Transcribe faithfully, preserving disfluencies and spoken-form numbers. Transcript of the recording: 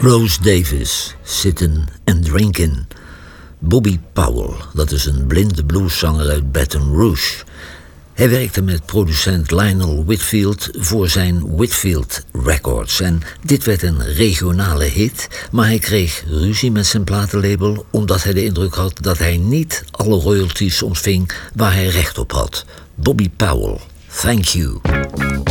Rose Davis, Sittin' and Drinkin'. Bobby Powell, dat is een blinde blueszanger uit Baton Rouge. Hij werkte met producent Lionel Whitfield voor zijn Whitfield Records. En dit werd een regionale hit, maar hij kreeg ruzie met zijn platenlabel omdat hij de indruk had dat hij niet alle royalties ontving waar hij recht op had. Bobby Powell, thank you.